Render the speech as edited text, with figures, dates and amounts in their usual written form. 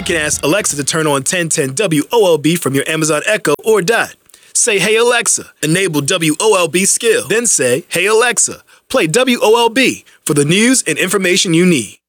can ask Alexa to turn on 1010 WOLB from your Amazon Echo or Dot. Say, "Hey Alexa, enable WOLB skill." Then say, "Hey Alexa, play WOLB for the news and information you need."